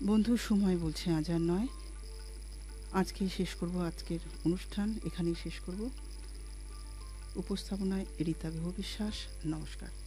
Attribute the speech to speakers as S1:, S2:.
S1: বন্ধুর সময় বলছে আজ আর নয়। আজকেই শেষ করব, আজকের অনুষ্ঠান এখানেই শেষ করব। উপস্থাপনায় রিতা গুহ বিশ্বাস। নমস্কার।